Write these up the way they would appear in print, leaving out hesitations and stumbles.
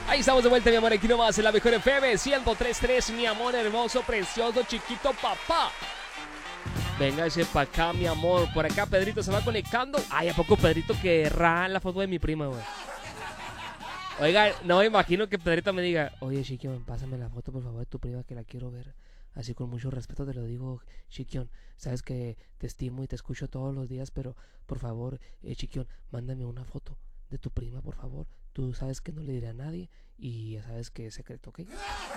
Ahí estamos de vuelta, mi amor, aquí nomás en la mejor FM 103.3, mi amor hermoso, precioso, chiquito papá. Véngase pa' acá, mi amor. Por acá Pedrito se va conectando. Ay, ¿a poco Pedrito querrá la foto de mi prima, güey? Oiga, no me imagino que Pedrito me diga: oye, Chiquión, pásame la foto, por favor, de tu prima, que la quiero ver. Así con mucho respeto te lo digo, Chiquión. Sabes que te estimo y te escucho todos los días, pero por favor, Chiquión, mándame una foto de tu prima, por favor. Tú sabes que no le diré a nadie y ya sabes que es secreto, ¿ok?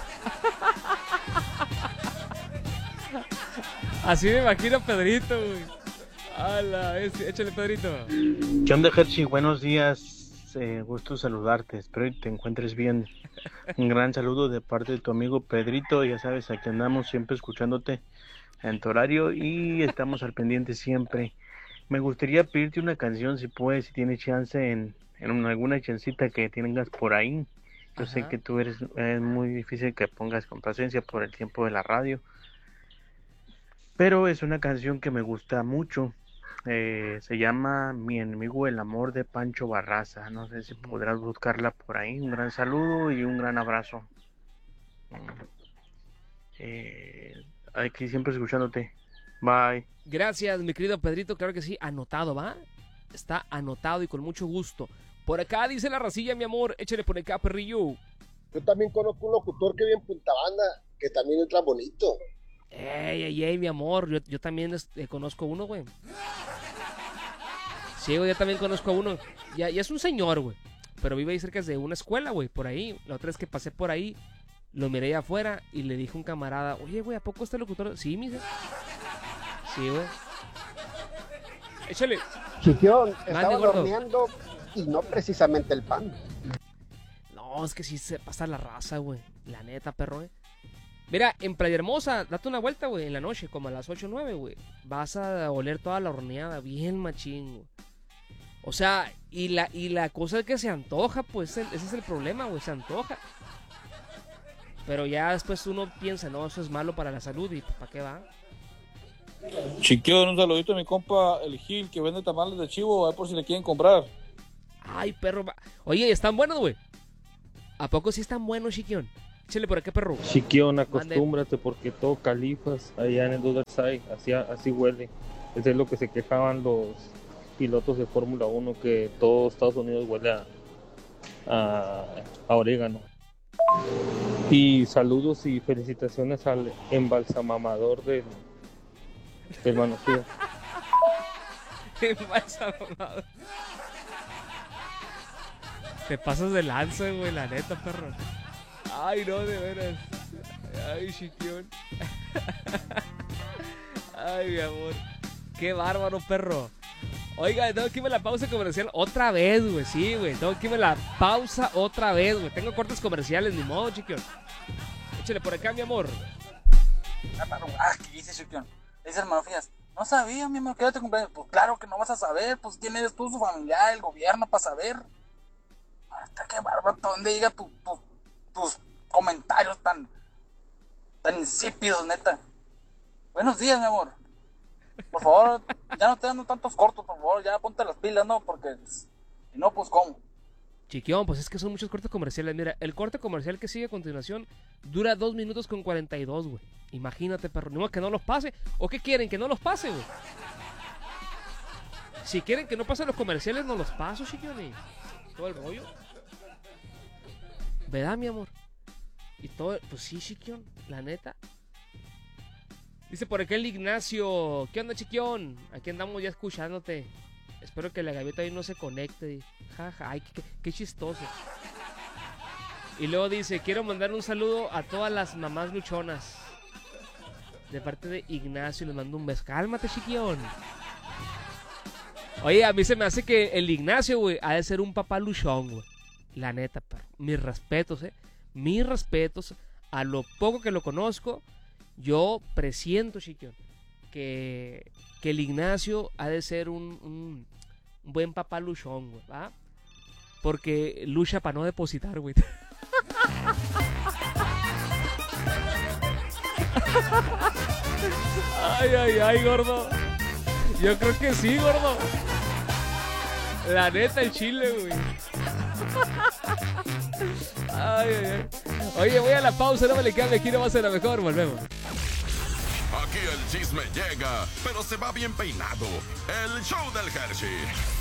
Así me imagino a Pedrito, güey. ¡Hala! Échale, Pedrito. ¿Qué onda, Hershey? Buenos días. Gusto saludarte. Espero que te encuentres bien. Un gran saludo de parte de tu amigo Pedrito. Ya sabes, aquí andamos siempre escuchándote en tu horario y estamos al pendiente siempre. Me gustaría pedirte una canción, si puedes, si tienes chance, en alguna chancita que tengas por ahí. Yo sé que tú es muy difícil que pongas complacencia por el tiempo de la radio, pero es una canción que me gusta mucho. Se llama Mi enemigo el amor, de Pancho Barraza. No sé si podrás buscarla por ahí. Un gran saludo y un gran abrazo. Aquí siempre escuchándote. Bye. Gracias, mi querido Pedrito. Claro que sí, anotado, ¿va? Está anotado y con mucho gusto. Por acá dice la racilla, mi amor. Échale por acá, perrillo. Yo también conozco un locutor que vive en Punta Banda, que también entra bonito. Ey, mi amor. Yo también conozco uno, güey. Sí, güey, yo también conozco a uno. Ya es un señor, güey. Pero vive ahí cerca de una escuela, güey, por ahí. La otra vez que pasé por ahí, lo miré afuera y le dije a un camarada: oye, güey, ¿a poco este locutor? Sí, mija. Sí, güey. Échale. Chiquión, estaba horneando y no precisamente el pan. No, es que sí se pasa la raza, güey. La neta, perro, Mira, en Playa Hermosa, date una vuelta, güey, en la noche, como a las 8 o 9, güey. Vas a oler toda la horneada, bien machín, güey. O sea, y la cosa es que se antoja, pues, ese es el problema, güey, se antoja. Pero ya después uno piensa: no, eso es malo para la salud, y ¿para qué va? Chiquión, un saludito a mi compa, el Gil, que vende tamales de chivo, a ver por si le quieren comprar. Ay, perro. Oye, ¿están buenos, güey? ¿A poco sí están buenos, Chiquión? Échale por acá, perro. Chiquión, acostúmbrate, porque todo Califas allá en el Other Side, así huele. Eso es lo que se quejaban los pilotos de Fórmula 1, que todo Estados Unidos huele a orégano. Y saludos y felicitaciones al embalsamamador del Manufía. Embalsamador. Te pasas de lanza, güey, la neta, perro. Ay, no, de veras. Ay, Chiquión. Ay, mi amor. Qué bárbaro, perro. Oiga, tengo que irme a la pausa comercial otra vez, güey. Sí, güey, tengo que irme a la pausa otra vez, güey. Tengo cortes comerciales, ni modo, Chiquión. Échale por acá, mi amor. ¿Qué dice, Chiquión? Dice el Manufías: no sabía, mi amor, que era tu cumpleaños. Pues claro que no vas a saber, pues quién eres tú, su familiar, el gobierno, para saber. Hasta qué bárbaro, ¿dónde llega tus comentarios tan insípidos, neta? Buenos días, mi amor. Por favor, ya no te dando tantos cortos, por favor, ya ponte las pilas, ¿no? Porque si no, pues ¿cómo? Chiquión, pues es que son muchos cortes comerciales. Mira, el corte comercial que sigue a continuación dura 2 minutos con 42, güey. Imagínate, perro. No, que no los pase. ¿O qué quieren? Que no los pase, güey. Si quieren que no pasen los comerciales, no los paso, Chiquión. Y todo el rollo. ¿Verdad, mi amor? Y todo, pues sí, Chiquión, la neta. Dice por acá el Ignacio: ¿qué onda, Chiquión? Aquí andamos ya escuchándote. Espero que la gaviota ahí no se conecte. Jaja, ay, qué chistoso. Y luego dice: quiero mandar un saludo a todas las mamás luchonas, de parte de Ignacio. Les mando un beso. Cálmate, Chiquión. Oye, a mí se me hace que el Ignacio, güey, ha de ser un papá luchón, güey. La neta, perro. Mis respetos, Mis respetos. A lo poco que lo conozco, yo presiento, Chiquión, que el Ignacio ha de ser un buen papá luchón, güey, ¿va? Porque lucha para no depositar, güey. Ay, gordo. Yo creo que sí, gordo. La neta, el chile, güey. Ay, ay, ay. Oye, voy a la pausa, no me le cambie, aquí no va a ser la mejor, volvemos. Aquí el chisme llega, pero se va bien peinado. El show del Hershey.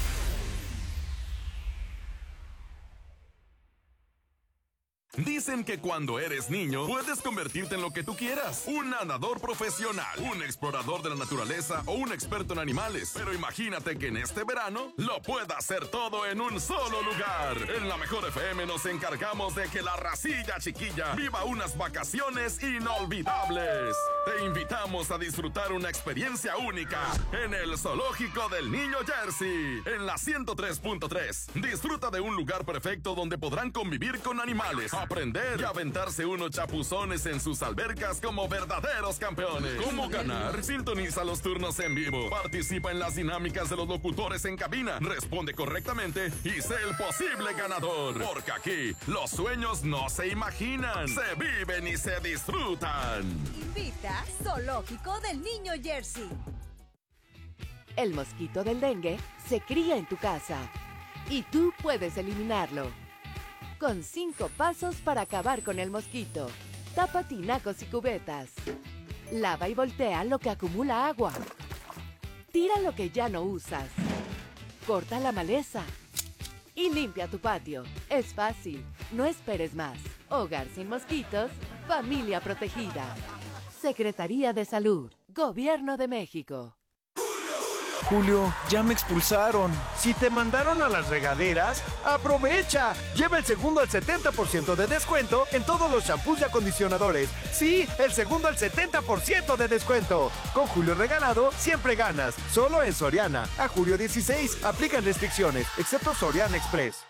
Dicen que cuando eres niño puedes convertirte en lo que tú quieras. Un nadador profesional, un explorador de la naturaleza o un experto en animales. Pero imagínate que en este verano lo pueda hacer todo en un solo lugar. En la Mejor FM nos encargamos de que la racilla chiquilla viva unas vacaciones inolvidables. Te invitamos a disfrutar una experiencia única en el Zoológico del Niño Jersey, en la 103.3. Disfruta de un lugar perfecto donde podrán convivir con animales, aprender y aventarse unos chapuzones en sus albercas como verdaderos campeones. ¿Cómo ganar? Sintoniza los turnos en vivo. Participa en las dinámicas de los locutores en cabina. Responde correctamente y sé el posible ganador. Porque aquí los sueños no se imaginan, se viven y se disfrutan. Invita Zoológico del Niño Jersey. El mosquito del dengue se cría en tu casa y tú puedes eliminarlo. Con 5 pasos para acabar con el mosquito. Tapa tinacos y cubetas. Lava y voltea lo que acumula agua. Tira lo que ya no usas. Corta la maleza. Y limpia tu patio. Es fácil. No esperes más. Hogar sin mosquitos. Familia protegida. Secretaría de Salud. Gobierno de México. Julio, ya me expulsaron. Si te mandaron a las regaderas, ¡aprovecha! Lleva el segundo al 70% de descuento en todos los shampoos y acondicionadores. Sí, el segundo al 70% de descuento. Con Julio Regalado, siempre ganas. Solo en Soriana. A julio 16. Aplican restricciones, excepto Soriana Express.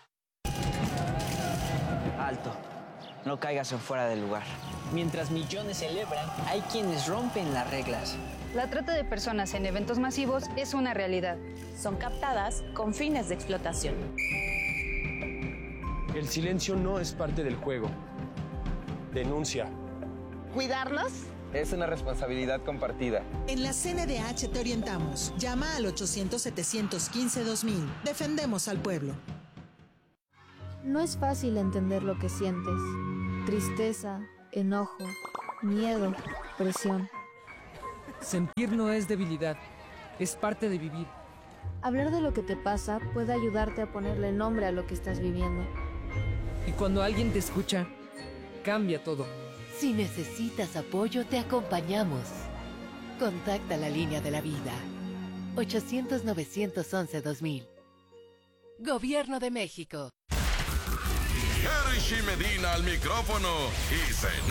Alto. No caigas en fuera del lugar. Mientras millones celebran, hay quienes rompen las reglas. La trata de personas en eventos masivos es una realidad. Son captadas con fines de explotación. El silencio no es parte del juego. Denuncia. ¿Cuidarnos? Es una responsabilidad compartida. En la CNDH te orientamos. Llama al 800-715-2000. Defendemos al pueblo. No es fácil entender lo que sientes. Tristeza, enojo, miedo, presión. Sentir no es debilidad, es parte de vivir. Hablar de lo que te pasa puede ayudarte a ponerle nombre a lo que estás viviendo. Y cuando alguien te escucha, cambia todo. Si necesitas apoyo, te acompañamos. Contacta la línea de la vida. 800-911-2000. Gobierno de México. Hershey Medina al micrófono y se